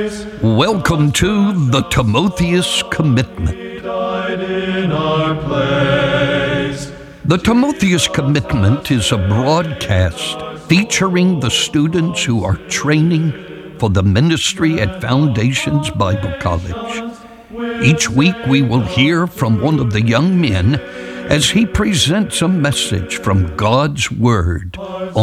Welcome to the Timotheus Commitment. The Timotheus Commitment is a broadcast featuring the students who are training for the ministry at Foundations Bible College. Each week we will hear from one of the young men as he presents a message from God's Word